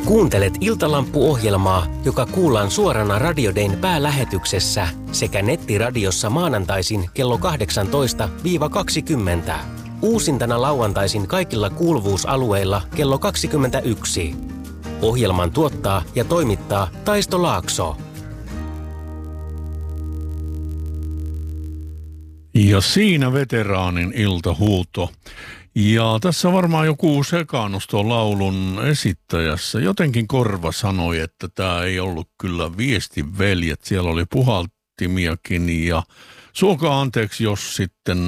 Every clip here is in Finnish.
Kuuntelet Iltalamppu-ohjelmaa, joka kuullaan suorana Radio Dayn päälähetyksessä sekä nettiradiossa maanantaisin kello 18-20. Uusintana lauantaisin kaikilla kuuluvuusalueilla kello 21. Ohjelman tuottaa ja toimittaa Taisto Laakso. Ja siinä veteraanin iltahuuto. Ja tässä varmaan joku sekaannus tuon laulun esittäjässä. Jotenkin korva sanoi, että tämä ei ollut kyllä viestin veljet. Siellä oli puhaltimiakin ja suokaa anteeksi, jos sitten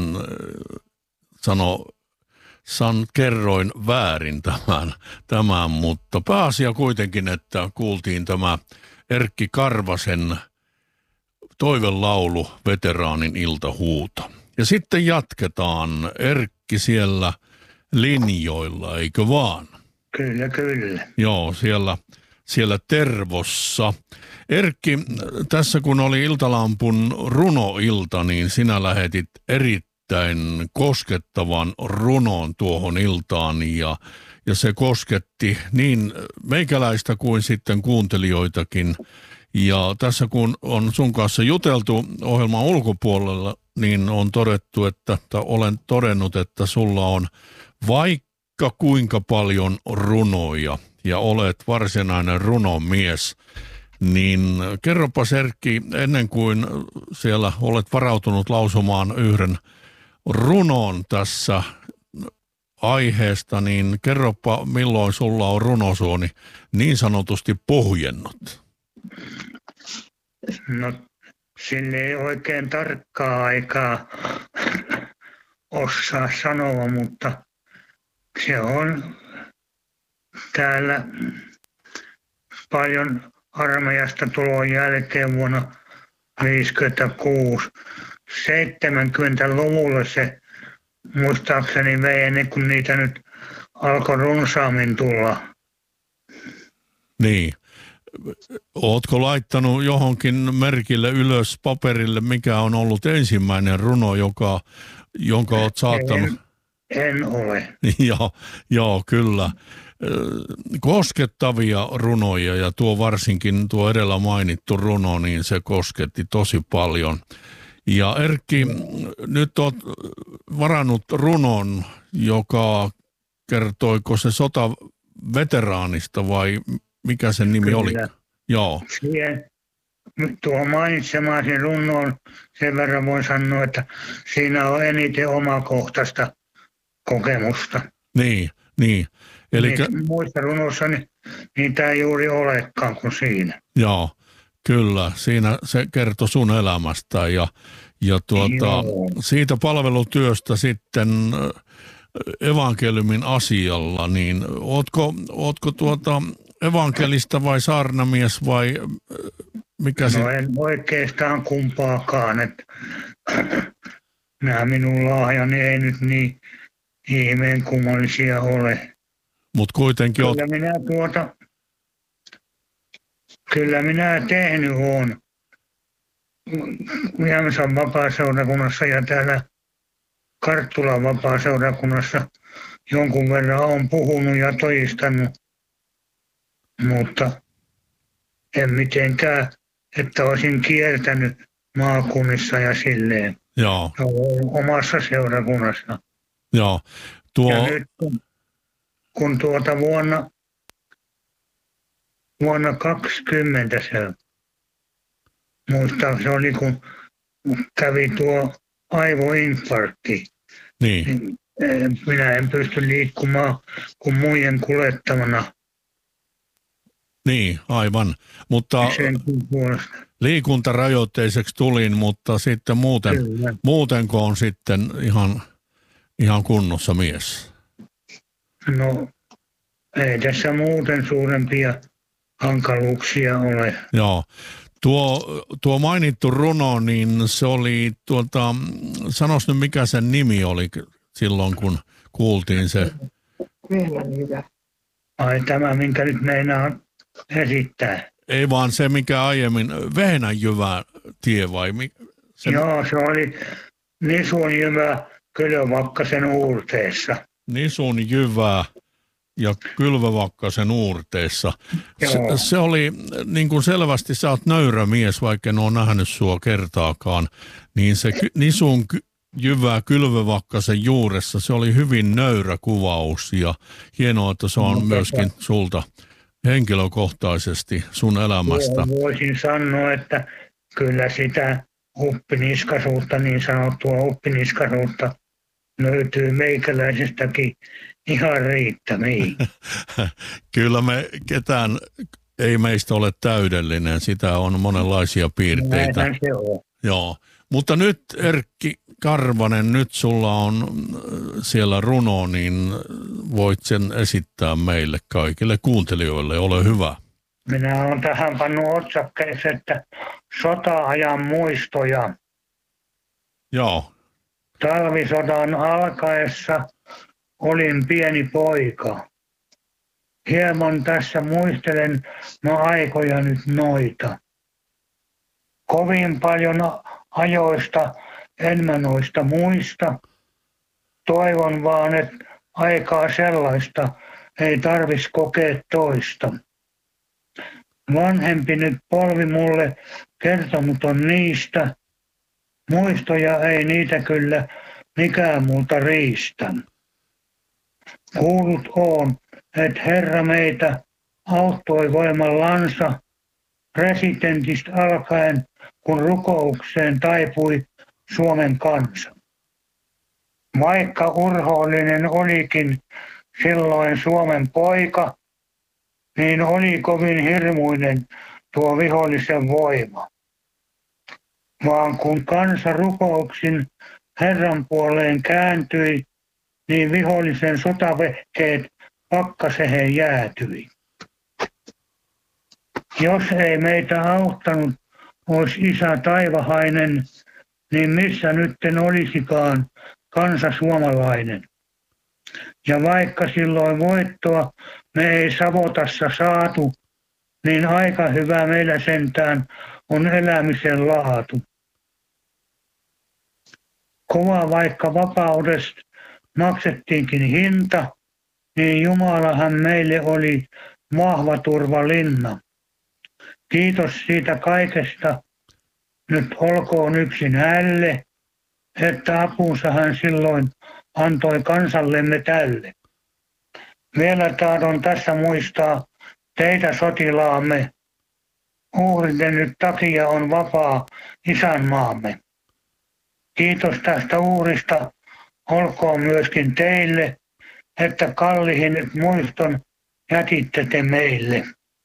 kerroin väärin tämän, mutta pääasia kuitenkin, että kuultiin tämä Erkki Karvasen toivelaulu, veteraanin iltahuuto. Ja sitten jatketaan. Erkki siellä linjoilla, eikö vaan? Kyllä, kyllä. Joo, siellä Tervossa. Erkki, tässä kun oli Iltalampun runoilta, niin sinä lähetit erittäin koskettavan runon tuohon iltaan ja se kosketti niin meikäläistä kuin sitten kuuntelijoitakin. Ja tässä kun on sun kanssa juteltu ohjelman ulkopuolella, niin on olen todennut, että sulla on vaikka kuinka paljon runoja ja olet varsinainen runomies. Niin kerropas Erkki, ennen kuin siellä olet varautunut lausumaan yhden runon tässä aiheesta, niin kerropa milloin sulla on runosuoni niin sanotusti pohjennut. No, sille ei oikein tarkkaa aikaa osaa sanoa, mutta se on täällä paljon armeijasta tulon jälkeen vuonna 1956. 70-luvulla se muistaakseni vei ennen kuin niitä nyt alkoi runsaammin tulla. Niin. Ootko laittanut johonkin merkille ylös paperille, mikä on ollut ensimmäinen runo, jonka oot saattanut? En ole. Joo, kyllä. Koskettavia runoja ja varsinkin tuo edellä mainittu runo, niin se kosketti tosi paljon. Ja Erkki, nyt oot varannut runon, joka kertoiko se sotaveteraanista vai mikä sen nimi oli? Joo. Tuo mainitsemasi runoon sen verran voin sanoa, että siinä on eniten omakohtaista kokemusta. Niin. Elikkä muista runoissa niitä ei juuri olekaan kuin siinä. Joo, kyllä. Siinä se kertoi sun elämästä ja siitä palvelutyöstä sitten evankeliumin asialla, niin ootko evankelista vai saarnamies vai mikä se? No en oikeastaan kumpaakaan, että nämä minun lahjani ei nyt niin ihmeen kummallisia ole. Mut kuitenkin Kyllä minä tehnyt oon Jämsän vapaaseurakunnassa ja täällä Karttulan vapaaseurakunnassa jonkun verran olen puhunut ja todistanut, mutta en mitenkään, että olisin kiertänyt maakunnissa ja silleen. Joo. Omassa seurakunnassa. Joo. Ja nyt kun vuonna 20 se muistaa, se oli kun kävi tuo aivoinfarkti. Niin. Minä en pysty liikkumaan kuin muiden kuljettamana. Niin, aivan. Mutta liikuntarajoitteiseksi tulin, mutta sitten muutenko on sitten ihan kunnossa mies? No, ei tässä muuten suurempia hankaluuksia ole. Joo. Tuo mainittu runo, niin se oli sanos nyt mikä sen nimi oli silloin, kun kuultiin se. Ai tämä, minkä nyt meinaan esittää. Ei vaan se, mikä aiemmin, Vehnänjyvä tie vai? Joo, se oli Nisunjyvä Kylövakkasen uurteessa. Nisunjyvä ja Kylvävakkasen uurteissa. Joo. Se oli niin kuin selvästi, sä oot nöyrä mies, vaikka en ole nähnyt sua kertaakaan, niin se nisun jyvä Kylvävakkasen juuressa, se oli hyvin nöyrä kuvaus ja hienoa, että se on myöskin sulta henkilökohtaisesti sun elämästä. Voisin sanoa, että kyllä sitä uppiniskaisuutta, niin sanottua uppiniskaisuutta löytyy meikäläisestäkin ihan riittämiin. Kyllä ketään ei meistä ole täydellinen, sitä on monenlaisia piirteitä. Näinhän se on. Joo, mutta nyt Erkki Karvanen, nyt sulla on siellä runo, niin voit sen esittää meille kaikille kuuntelijoille, ole hyvä. Minä olen tähän pannut otsakkeessa, että sota-ajan muistoja. Joo. Talvisodan alkaessa olin pieni poika. Hieman tässä muistelen aikoja nyt noita. Kovin paljon ajoista en mä noista muista. Toivon vaan, että aikaa sellaista ei tarvis kokea toista. Vanhempi nyt polvi mulle kertonut on niistä. Muistoja ei niitä kyllä mikään multa riistä. Kuullut on, että Herra meitä auttoi voimallansa presidentistä alkaen, kun rukoukseen taipui Suomen kansa. Vaikka urhoollinen olikin silloin Suomen poika, niin oli kovin hirmuinen tuo vihollisen voima. Vaan kun kansa rukouksin Herran puoleen kääntyi, niin vihollisen sotavehkeet pakkasehen jäätyi. Jos ei meitä auttanut olisi isä taivahainen, niin missä nytten olisikaan kansa suomalainen. Ja vaikka silloin voittoa me ei Savotassa saatu, niin aika hyvä meillä sentään on elämisen laatu. Kova vaikka vapaudesta maksettiinkin hinta, niin Jumalahan meille oli vahva turvalinna. Kiitos siitä kaikesta, nyt olkoon yksin hälle, että apunsa hän silloin antoi kansallemme tälle. Vielä tahdon tässä muistaa teitä sotilaamme, uhriden nyt takia on vapaa isänmaamme. Kiitos tästä uhrista olkoon myöskin teille, että kallihin nyt muiston jätitte te meille.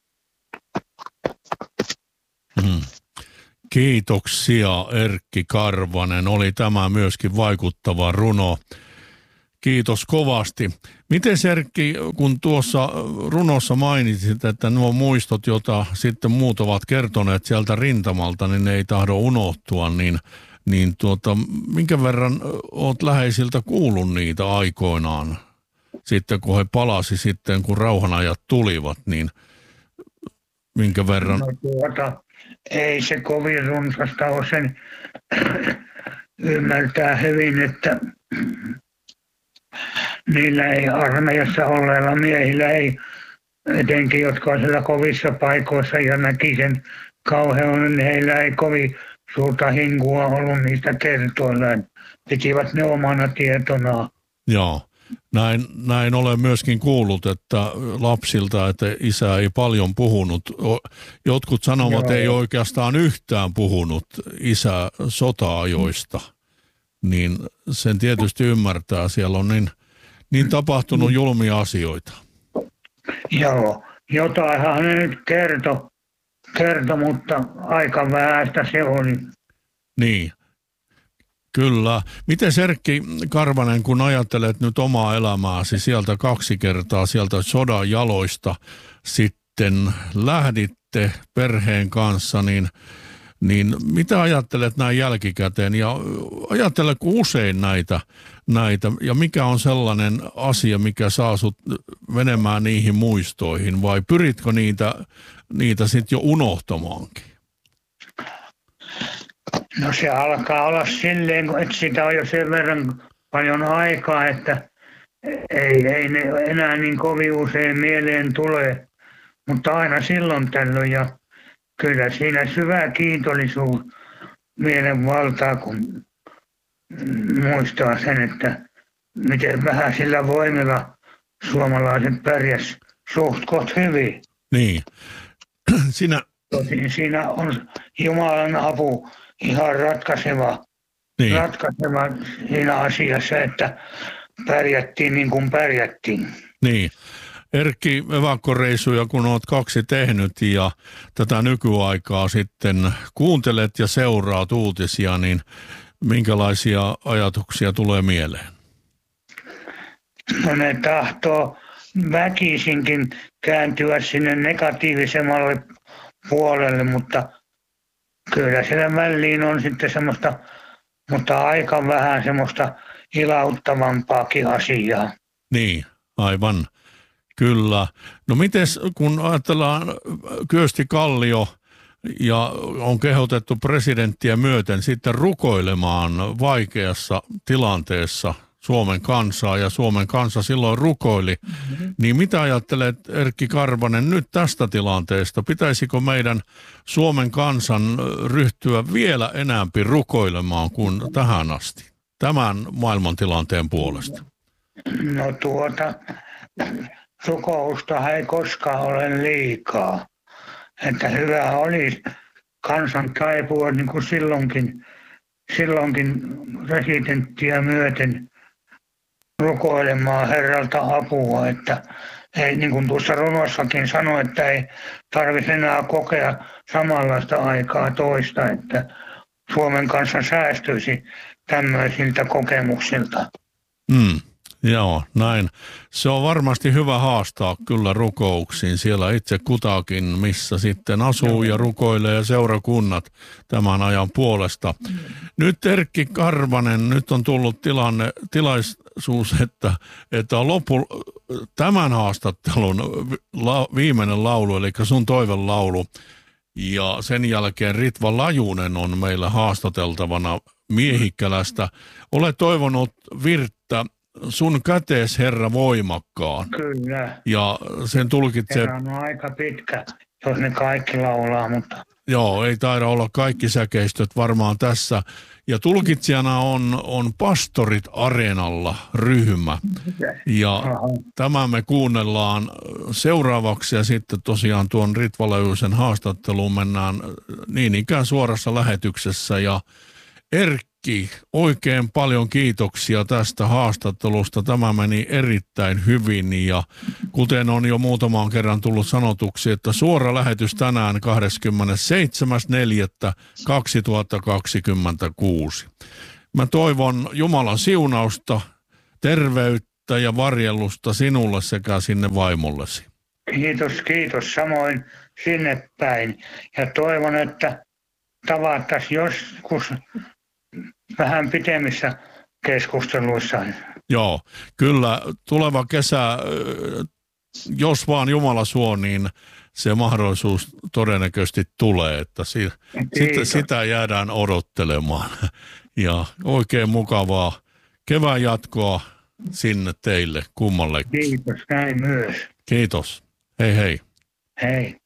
Kiitoksia Erkki Karvanen, oli tämä myöskin vaikuttava runo. Kiitos kovasti. Miten Erkki, kun tuossa runossa mainitsit, että nuo muistot, joita sitten muut ovat kertoneet sieltä rintamalta, niin ne ei tahdo unohtua, niin minkä verran olet läheisiltä kuullut niitä aikoinaan? Sitten kun he palasi sitten, kun rauhanajat tulivat, niin minkä verran? No ei se kovin runsasta ole, sen ymmärtää hyvin, että niillä ei armeijassa olleilla miehillä ei, etenkin jotka on siellä kovissa paikoissa ja näki sen kauhean, niin heillä ei kovin suurta hinkua ollut niistä kertoillaan. Pitivät ne omana tietonaan. Joo. Näin olen myöskin kuullut, että lapsilta, että isä ei paljon puhunut. Jotkut sanovat, ei oikeastaan yhtään puhunut isä sota-ajoista. Niin sen tietysti ymmärtää, siellä on niin tapahtunut julmia asioita. Joo, jotainhan ne nyt kertoi, mutta aika vähäistä se oli. Niin. Kyllä. Miten Erkki Karvanen, kun ajattelet nyt omaa elämääsi sieltä 2 kertaa, sieltä sodan jaloista sitten lähditte perheen kanssa, niin mitä ajattelet näin jälkikäteen ja ajatteletko usein näitä ja mikä on sellainen asia, mikä saa sut menemään niihin muistoihin vai pyritkö niitä sitten jo unohtamaankin? No se alkaa olla silleen, että sitä on jo sen verran paljon aikaa, että ei ne enää niin kovin usein mieleen tule, mutta aina silloin tällöin. Ja kyllä siinä syvä kiitollisuus mielen valtaa, kun muistaa sen, että miten vähän sillä voimilla suomalaiset pärjäs suht koht hyvin. Niin. Siinä on Jumalan apu ihan ratkaiseva siinä asiassa, että pärjättiin niin kuin pärjättiin. Niin. Erkki, evakkoreisuja kun olet 2 tehnyt ja tätä nykyaikaa sitten kuuntelet ja seuraat uutisia, niin minkälaisia ajatuksia tulee mieleen? No ne tahtoo väkisinkin kääntyä sinne negatiivisemmalle puolelle, mutta kyllä siellä väliin on sitten semmoista, mutta aika vähän semmoista ilauttavampaakin asiaa. Niin, aivan. Kyllä. No mites, kun ajatellaan Kyösti Kallio ja on kehotettu presidenttiä myöten sitten rukoilemaan vaikeassa tilanteessa Suomen kansaa ja Suomen kansa silloin rukoili, niin mitä ajattelet Erkki Karvanen nyt tästä tilanteesta? Pitäisikö meidän Suomen kansan ryhtyä vielä enemmän rukoilemaan kuin tähän asti tämän maailmantilanteen puolesta? No rukousta ei koskaan ole liikaa. Että hyvä olisi kansan taipua niin kuin silloinkin presidenttiä myöten rukoilemaan Herralta apua, että ei, niin kuin tuossa runossakin sanoi, että ei tarvitse enää kokea samanlaista aikaa toista, että Suomen kanssa säästyisi tämmöisiltä kokemuksilta. Joo, näin. Se on varmasti hyvä haastaa kyllä rukouksiin siellä itse kutakin, missä sitten asuu ja rukoilee ja seurakunnat tämän ajan puolesta. Nyt Erkki Karvanen, nyt on tullut tilaisuus, että on tämän haastattelun viimeinen laulu, eli sun toivelaulu. Ja sen jälkeen Ritva Lajunen on meillä haastateltavana Miehikkälästä. Olet toivonut virttä sun kätees Herra voimakkaan. Kyllä. Ja sen tulkitsee... Herra on aika pitkä, jos ne kaikki laulaa, mutta... Joo, ei taida olla kaikki säkeistöt varmaan tässä. Ja tulkitsijana on Pastorit Areenalla -ryhmä. Ja tämä me kuunnellaan seuraavaksi ja sitten tosiaan tuon Ritva Lajusen haastatteluun mennään niin ikään suorassa lähetyksessä. Ja Erkki, oikein paljon kiitoksia tästä haastattelusta. Tämä meni erittäin hyvin ja kuten on jo muutamaan kerran tullut sanotuksi, että suora lähetys tänään 27.4.2026. Mä toivon Jumalan siunausta, terveyttä ja varjelusta sinulle sekä sinne vaimollesi. Kiitos samoin sinne päin ja toivon, että tavattaisiin joskus vähän pitemmissä keskusteluissa. Joo, kyllä tuleva kesä, jos vaan Jumala suo, niin se mahdollisuus todennäköisesti tulee, että sitä jäädään odottelemaan. Ja oikein mukavaa kevään jatkoa sinne teille kummallekin. Kiitos, näin myös. Kiitos. Hei hei. Hei.